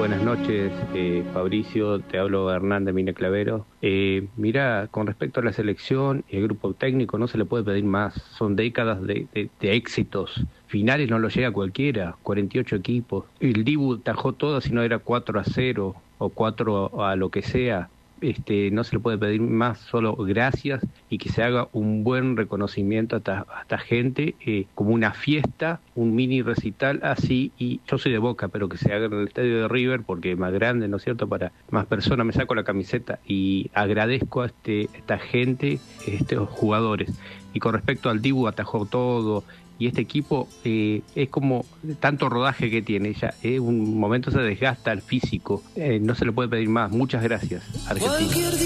Buenas noches, Fabricio, te hablo Hernán de Mine Clavero. Mira, con respecto a la selección y el grupo técnico, no se le puede pedir más. Son décadas de éxitos. Finales no lo llega cualquiera, 48 equipos. El Dibu tajó todo, si no era 4-0 o 4 a lo que sea. No se le puede pedir más, solo gracias y que se haga un buen reconocimiento a esta gente, como una fiesta, un mini recital así. Y yo soy de Boca, pero que se haga en el estadio de River porque es más grande, ¿no es cierto?, para más personas. Me saco la camiseta y agradezco a esta gente, estos jugadores. Y con respecto al Dibu, atajó todo. Y este equipo es como tanto rodaje que tiene, ya un momento se desgasta el físico, no se le puede pedir más. Muchas gracias, Argentina.